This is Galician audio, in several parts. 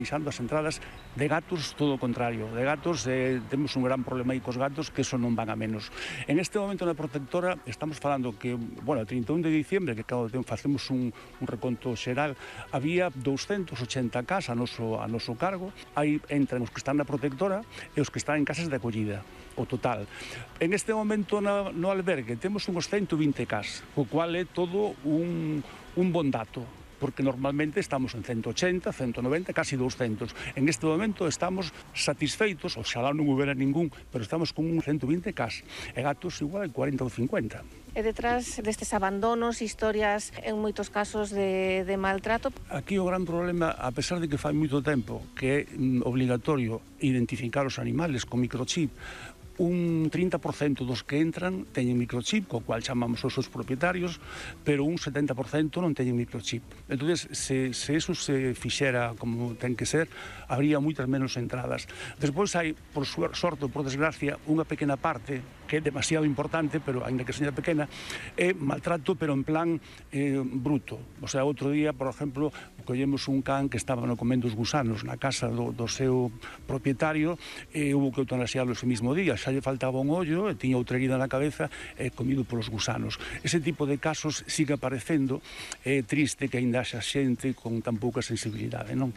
Pisando as entradas de gatos, todo o contrario. De gatos, temos un gran problema aí cos gatos, que eso non van a menos. En este momento na protectora estamos falando que, bueno, 31 de diciembre, que cada tempo facemos un reconto xeral, había 280 cas a noso cargo. Aí entran os que están na protectora e os que están en casas de acollida, o total. En este momento no albergue temos uns 120 cas, o cual é todo un bon dato, porque normalmente estamos en 180, 190, casi 200. En este momento estamos satisfeitos, oxalá non houbera ningún, pero estamos con un 120 cas, e gatos igual 40 ou 50. E detrás destes abandonos, historias en moitos casos de maltrato? Aquí o gran problema, a pesar de que fai moito tempo que é obligatorio identificar os animales con microchip, un 30% dos que entran teñen microchip, co cual chamamos os seus propietarios, pero un 70% non teñen microchip. Entón, se eso se fixera como ten que ser, habría moitas menos entradas. Despois hai, por sorte ou por desgracia, unha pequena parte que é demasiado importante, pero ainda que seña pequena, é maltrato, pero en plan bruto. O sea, outro día, por exemplo, collemos un can que estaba no comendo os gusanos na casa do seu propietario e hubo que eutanasiarlo ese mismo día. Xa lle faltaba un ollo e tiña outra herida na cabeza comido polos gusanos. Ese tipo de casos sigue aparecendo. É triste que aínda haxa xente con tan pouca sensibilidade, non?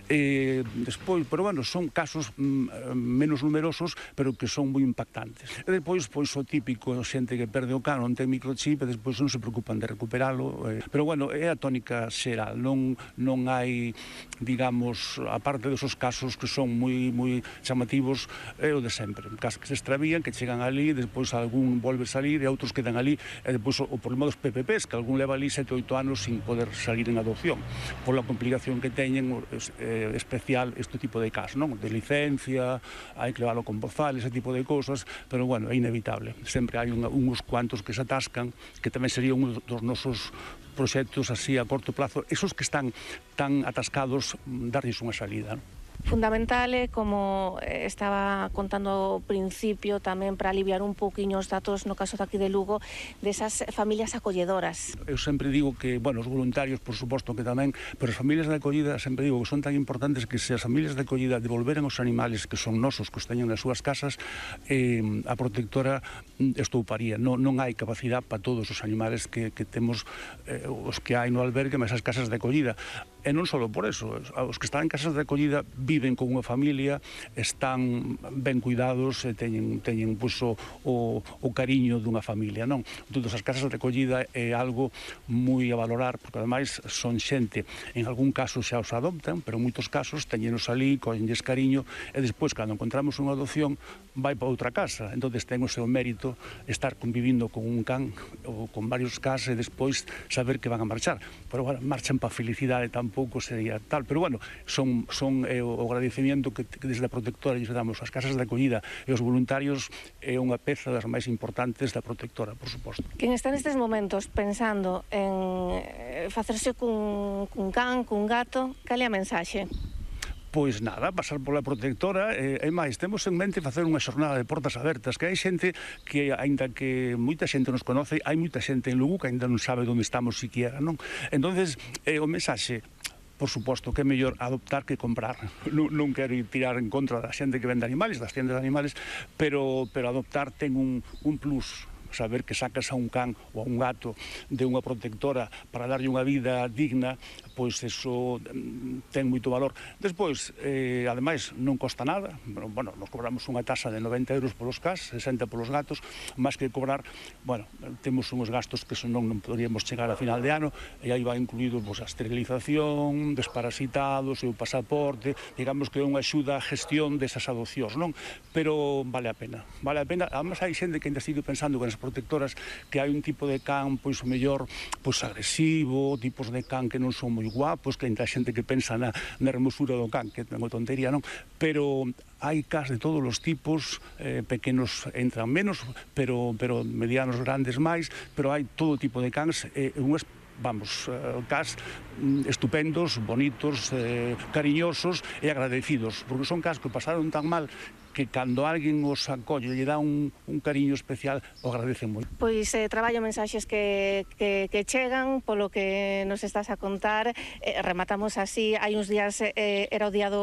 Despois, pero bueno, son casos menos numerosos, pero que son moi impactantes. E despois, pois o típico, xente que perde o can, non ten microchip e despois non se preocupan de recuperalo. Pero bueno, é a tónica xeral. Non hai, digamos, aparte desos casos que son moi chamativos, é o de sempre. Casos que se extravían, que chegan ali, despois algún volve salir e outros quedan ali, e despois o problema dos PPPs, que algún leva ali 7 ou 8 anos sin poder salir en adopción, por la complicación que teñen especial este tipo de casos, non? De licencia, hai que leválo con bozal, ese tipo de cousas, pero bueno, é inevitable. Sempre hai uns cuantos que se atascan, que tamén sería un dos nosos proxectos así a corto plazo, esos que están tan atascados, darlles unha salida, non? Fundamental, como estaba contando ao principio, tamén para aliviar un pouquiño os datos, no caso daqui de Lugo, desas familias acolledoras. Eu sempre digo que, bueno, os voluntarios, por suposto que tamén, pero as familias de acollida, sempre digo que son tan importantes que se as familias de acollida devolveran os animales que son nosos, que os teñen nas súas casas, a protectora estouparía. Non hai capacidade para todos os animales que temos, os que hai no albergue, mas as casas de acollida. E non só por eso, os que están en casas de acollida viven con unha familia, están ben cuidados e teñen pois, o cariño dunha familia, non? Entón, as casas de acollida é algo moi a valorar, porque ademais son xente, en algún caso xa os adoptan, pero en moitos casos teñenos ali, collenlles cariño, e despois, cando encontramos unha adopción, vai para outra casa. Entón, ten o seu mérito estar convivindo con un can ou con varios cas e despois saber que van a marchar. Pero, bueno, marchan para a felicidade, tampouco sería tal, pero, bueno, son o agradecimiento que desde a protectora lles damos as casas de acollida e os voluntarios é unha peza das máis importantes da protectora, por suposto. Quen está nestes momentos pensando en facerse cun can, cun gato, cal é a mensaxe? Pois nada, pasar pola protectora e máis, temos en mente facer unha xornada de portas abertas, que hai xente que, aínda que moita xente nos conoce, hai moita xente en Lugo que aínda non sabe onde estamos siquiera, non? Entonces, o mensaxe, por suposto, que é mellor adoptar que comprar. Non quero ir tirar en contra da xente que vende animales, das tiendas de animales, pero adoptar ten un plus. Saber que sacas a un can ou a un gato de unha protectora para darlle unha vida digna, pois eso ten moito valor. Despois, ademais, non costa nada. Bueno, nos cobramos unha tasa de 90 euros polos cas, 60 polos gatos, máis que cobrar, bueno, temos uns gastos que non poderíamos chegar a final de ano, e aí vai incluído a esterilización, desparasitados, e o pasaporte, digamos que é unha axuda a gestión desas adopcións, non? Pero vale a pena. Vale a pena. Además, hai xente que ainda sigue pensando que nas protectoras que hai un tipo de can, pois o mellor, pois agresivo, tipos de can que non son moi guapos, que ainda hai xente que pensa na hermosura do can, que é unha tontería, non? Pero hai cas de todos os tipos, pequenos entran menos, pero medianos, grandes máis, pero hai todo tipo de cans, unha vamos, cas estupendos, bonitos, cariñosos e agradecidos, porque son cas que pasaron tan mal que cando alguén os acolle e lle dá un cariño especial, o agradecen moito. Pois traballo mensaxes que chegan polo que nos estás a contar. Rematamos así, hai uns días era o día do